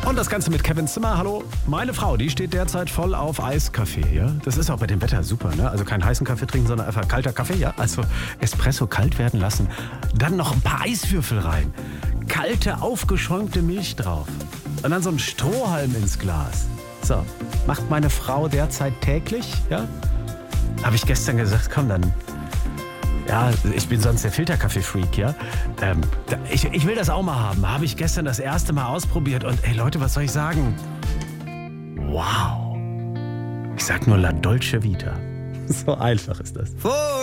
Und das Ganze mit Kevin Zimmer. Hallo, meine Frau, die steht derzeit voll auf Eiskaffee. Ja? Das ist auch bei dem Wetter super. Ne? Also keinen heißen Kaffee trinken, sondern einfach kalter Kaffee. Ja? Also Espresso kalt werden lassen. Dann noch ein paar Eiswürfel rein. Kalte, aufgeschäumte Milch drauf. Und dann so ein Strohhalm ins Glas. So, macht meine Frau derzeit täglich. Ja? Habe ich gestern gesagt, komm dann. Ja, ich bin sonst der Filterkaffee-Freak, ja. Ich will das auch mal haben. Habe ich gestern das erste Mal ausprobiert. Und ey Leute, was soll ich sagen? Wow. Ich sag nur La Dolce Vita. So einfach ist das.